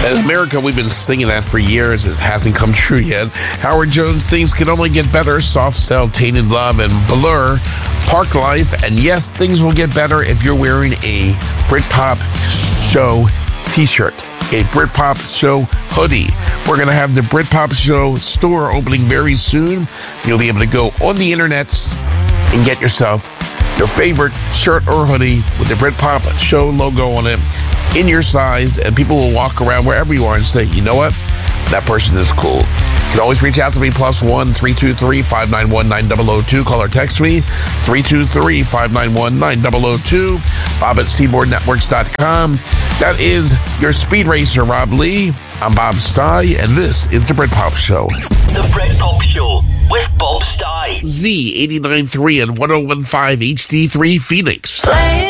In America, we've been singing that for years. It hasn't come true yet. Howard Jones, Things Can Only Get Better, Soft Cell, Tainted Love, and Blur, Park Life. And yes, things will get better if you're wearing a Britpop Show t-shirt, a Britpop Show hoodie. We're going to have the Britpop Show store opening very soon. You'll be able to go on the internet and get yourself your favorite shirt or hoodie with the Britpop Show logo on it in your size, and people will walk around wherever you are and say, you know what? That person is cool. You can always reach out to me, +1 323 591 9002. Call or text me, 323 591 9002. Bob at SeaboardNetworks.com. That is your Speed Racer, Rob Lee. I'm Bob Stye, and this is the Britpop Show. The Britpop Show with Bob Stye. Z89.3 and 101.5 HD3 Phoenix.